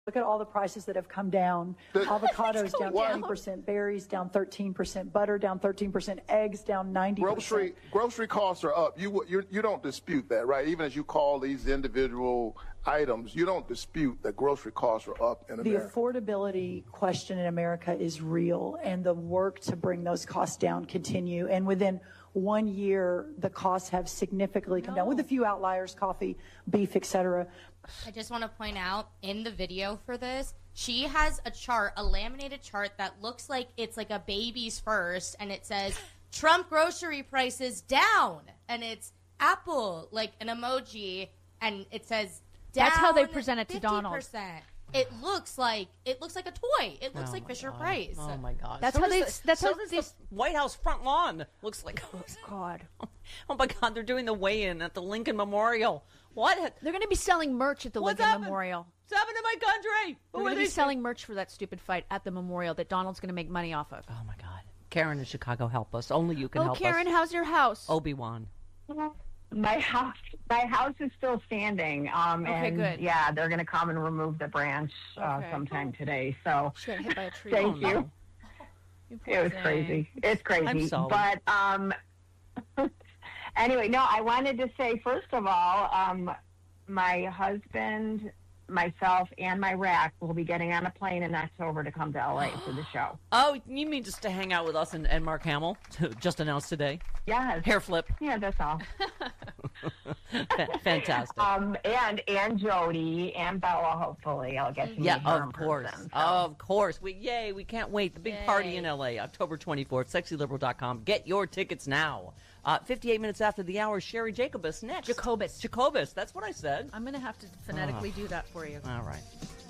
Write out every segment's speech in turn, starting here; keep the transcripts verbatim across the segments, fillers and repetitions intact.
Look at all the prices that have come down. Avocados down twenty percent, berries down thirteen percent, butter down thirteen percent, eggs down ninety percent. Grocery grocery costs are up. You you you don't dispute that, right? Even as you call these individual items, you don't dispute that grocery costs are up in America. The affordability question in America is real, and the work to bring those costs down continue. And within one year, the costs have significantly come no. down, with a few outliers, coffee, beef, et cetera. I just want to point out, in the video for this, she has a chart, a laminated chart that looks like it's like a baby's first, and it says, Trump grocery prices down, and it's Apple, like an emoji, and it says down. That's how they present it to fifty percent. Donald. It looks like it looks like a toy. It looks oh like Fisher God. Price. Oh my God! That's so how they. The, that's so how does they. The White House front lawn looks like. Oh God! Oh my God! They're doing the weigh-in at the Lincoln Memorial. What? They're going to be selling merch at the What's Lincoln happened? Memorial. What's happened to my country? They're going to be selling merch for that stupid fight at the memorial that Donald's going to make money off of. Oh my God! Karen in Chicago, help us! Only you can oh, help Karen, us. Karen, how's your house? Obi-Wan. My house, my house is still standing. Um, okay, and good. Yeah, they're going to come and remove the branch uh, okay. sometime today. So she got hit by a tree. Thank oh, you. No. you it was thing. crazy. It's crazy. I'm sorry. But um, anyway, no, I wanted to say first of all, um, my husband, myself, and my rack will be getting on a plane in October to come to L A for the show. Oh, you mean just to hang out with us and, and Mark Hamill? Just announced today. Yes. Hair flip. Yeah, that's all. Fantastic. Um, and and Jody and Bella, hopefully, I'll get to meet yeah, her of in course, person, so. of course. We yay, we can't wait. The big Yay. party in L A, October twenty-fourth, sexy liberal dot com. Get your tickets now. Uh, fifty-eight minutes after the hour, Sherry Jacobus next. Jacobus. Jacobus, that's what I said. I'm going to have to phonetically oh. do that for you. All right.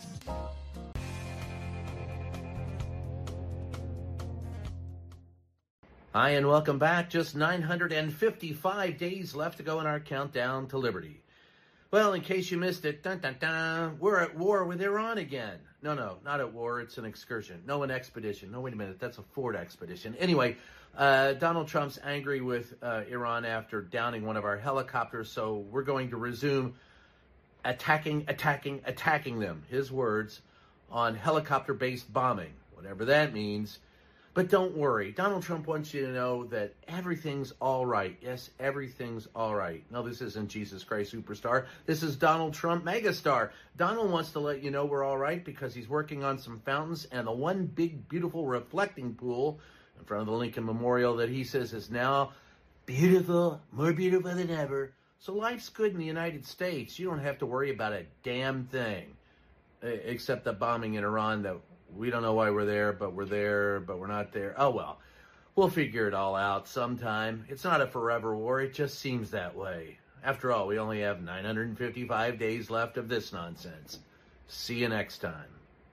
Hi, and welcome back. Just nine hundred fifty-five days left to go in our countdown to liberty. Well, in case you missed it, dun, dun, dun, we're at war with Iran again. No, no, not at war. It's an excursion. No, an expedition. No, wait a minute. That's a Ford expedition. Anyway, uh, Donald Trump's angry with uh, Iran after downing one of our helicopters, so we're going to resume attacking, attacking, attacking them, his words, on helicopter-based bombing, whatever that means. But don't worry. Donald Trump wants you to know that everything's all right. Yes, everything's all right. No, this isn't Jesus Christ Superstar. This is Donald Trump Megastar. Donald wants to let you know we're all right because he's working on some fountains and the one big, beautiful reflecting pool in front of the Lincoln Memorial that he says is now beautiful, more beautiful than ever. So life's good in the United States. You don't have to worry about a damn thing, except the bombing in Iran that we don't know why we're there, but we're there, but we're not there. Oh, well, we'll figure it all out sometime. It's not a forever war. It just seems that way. After all, we only have nine hundred fifty-five days left of this nonsense. See you next time.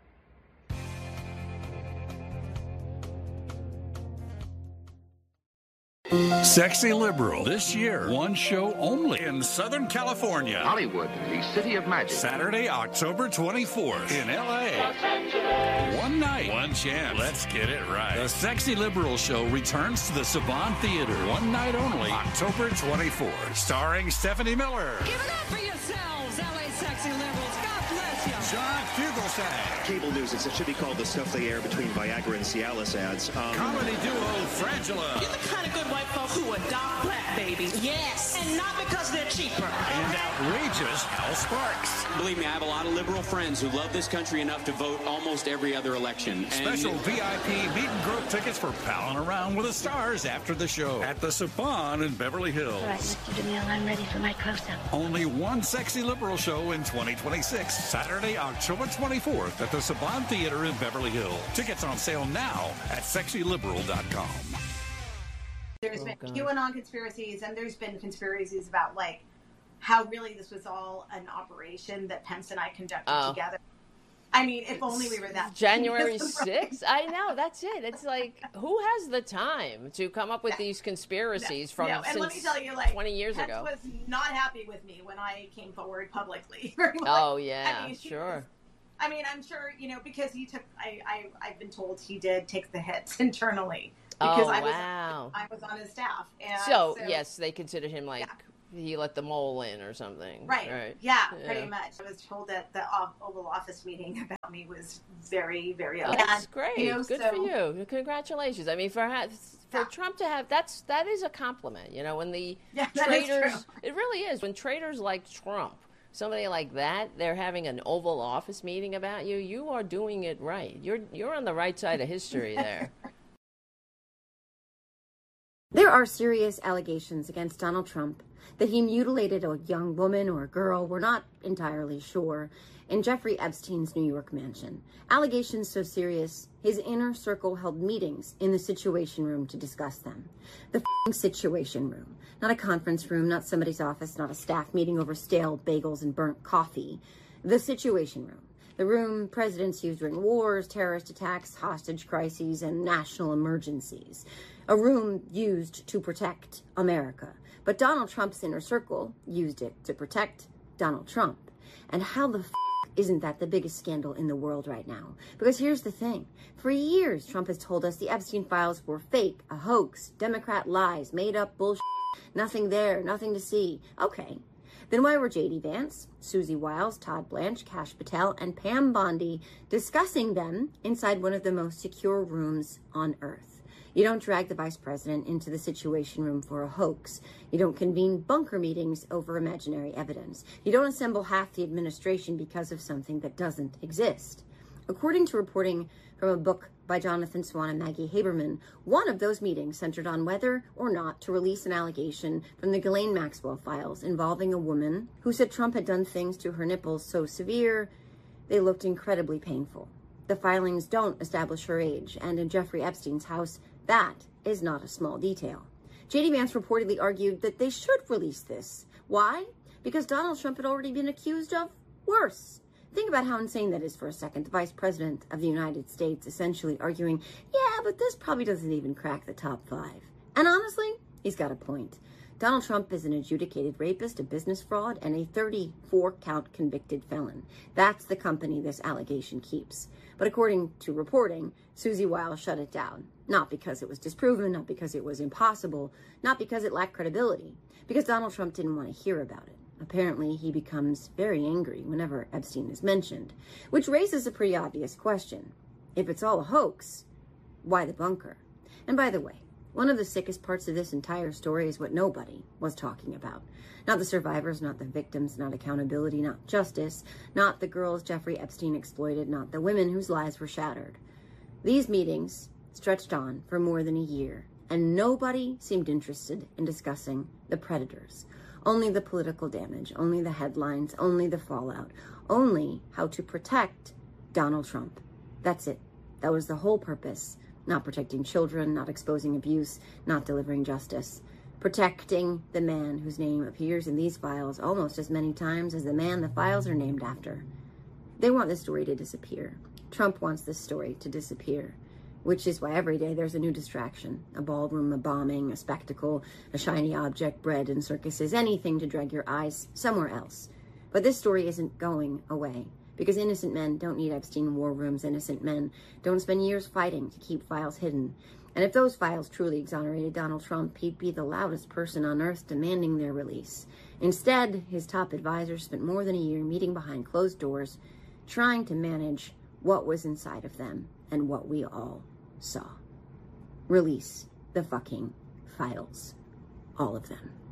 Sexy Liberal, this year, one show only in Southern California. Hollywood, the city of magic. Saturday, October twenty-fourth in L A. One night, one chance. Let's get it right. The Sexy Liberal Show returns to the Saban Theater. One night only, October twenty-fourth. Starring Stephanie Miller. Give it up for yourselves, L A Sexy Liberals. God bless you. John Fugelsang. Cable news, it should be called the stuff they air between Viagra and Cialis ads. Um, Comedy duo Frangela. You're the kind of good white folk who adopt black babies. Yes. And not because they're cheaper. And outrageous Hal Sparks. Believe me, I have a lot of liberal friends who love this country enough to vote almost every other election. And Special V I P meet and grope tickets for palling around with the stars after the show at the Saban in Beverly Hills. All right, Mister DeMille, I'm ready for my close-up. Only one Sexy Liberal show in twenty twenty-six. Saturday, October twenty-fourth at the Saban Theater in Beverly Hills. Tickets on sale now at sexy liberal dot com. There's Oh, been God. QAnon conspiracies, and there's been conspiracies about, like, how really this was all an operation that Pence and I conducted Oh. together. I mean, if only we were that. January genius, sixth? I know, that's it. It's like, who has the time to come up with these conspiracies from No, and since let me tell you, like, twenty years Pence ago? was not happy with me when I came forward publicly. Like, Oh, yeah, I mean, he sure. was- I mean, I'm sure, you know, because he took, I, I, I've been told he did take the hits internally. Because Oh, I was, wow. I was on his staff. And So, yes, they considered him like he let the mole in or something. Right. Right. Yeah, Yeah. pretty much. I was told that the Oval Office meeting about me was very, very Oh, open. that's great. You know, Good so- for you. Congratulations. I mean, for ha- for Trump to have that's that is a compliment. You know, when the Yeah, that is traitors, true. it really is. When traitors like Trump, somebody like that, they're having an Oval Office meeting about you. You are doing it right. You're you're on the right side of history there. There are serious allegations against Donald Trump that he mutilated a young woman or a girl, we're not entirely sure, in Jeffrey Epstein's New York mansion. Allegations so serious, his inner circle held meetings in the Situation Room to discuss them. The f***ing Situation Room. Not a conference room, not somebody's office, not a staff meeting over stale bagels and burnt coffee. The Situation Room. The room presidents use during wars, terrorist attacks, hostage crises, and national emergencies. A room used to protect America. But Donald Trump's inner circle used it to protect Donald Trump. And how the f*** isn't that the biggest scandal in the world right now? Because here's the thing. For years, Trump has told us the Epstein files were fake, a hoax, Democrat lies, made up bullshit, nothing there, nothing to see. Okay. Then why were J D Vance, Susie Wiles, Todd Blanche, Kash Patel, and Pam Bondi discussing them inside one of the most secure rooms on earth? You don't drag the vice president into the Situation Room for a hoax. You don't convene bunker meetings over imaginary evidence. You don't assemble half the administration because of something that doesn't exist. According to reporting from a book by Jonathan Swan and Maggie Haberman, one of those meetings centered on whether or not to release an allegation from the Ghislaine Maxwell files involving a woman who said Trump had done things to her nipples so severe they looked incredibly painful. The filings don't establish her age, and in Jeffrey Epstein's house, that is not a small detail. J D Vance reportedly argued that they should release this. Why? Because Donald Trump had already been accused of worse. Think about how insane that is for a second. The Vice President of the United States essentially arguing, yeah, but this probably doesn't even crack the top five. And honestly, he's got a point. Donald Trump is an adjudicated rapist, a business fraud, and a thirty-four count convicted felon. That's the company this allegation keeps. But according to reporting, Susie Wiles shut it down. Not because it was disproven, not because it was impossible, not because it lacked credibility, because Donald Trump didn't want to hear about it. Apparently, he becomes very angry whenever Epstein is mentioned, which raises a pretty obvious question. If it's all a hoax, why the bunker? And by the way, one of the sickest parts of this entire story is what nobody was talking about. Not the survivors, not the victims, not accountability, not justice, not the girls Jeffrey Epstein exploited, not the women whose lives were shattered. These meetings stretched on for more than a year, and nobody seemed interested in discussing the predators. Only the political damage, only the headlines, only the fallout, only how to protect Donald Trump. That's it. That was the whole purpose. Not protecting children, not exposing abuse, not delivering justice. Protecting the man whose name appears in these files almost as many times as the man the files are named after. They want this story to disappear. Trump wants this story to disappear. Which is why every day there's a new distraction. A ballroom, a bombing, a spectacle, a shiny object, bread and circuses, anything to drag your eyes somewhere else. But this story isn't going away. Because innocent men don't need Epstein war rooms. Innocent men don't spend years fighting to keep files hidden. And if those files truly exonerated Donald Trump, he'd be the loudest person on earth demanding their release. Instead, his top advisors spent more than a year meeting behind closed doors, trying to manage what was inside of them and what we all saw. Release the fucking files. All of them.